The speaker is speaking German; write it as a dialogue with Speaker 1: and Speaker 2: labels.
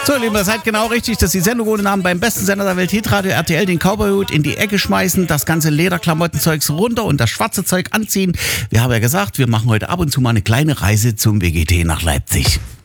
Speaker 1: So, ihr Lieben, ihr seid genau richtig, dass die Sendung ohne Namen beim besten Sender der Welt, Hitradio RTL, den Cowboyhut in die Ecke schmeißen, das ganze Lederklamottenzeugs runter und das schwarze Zeug anziehen. Wir haben ja gesagt, wir machen heute ab und zu mal eine kleine Reise zum WGT nach Leipzig.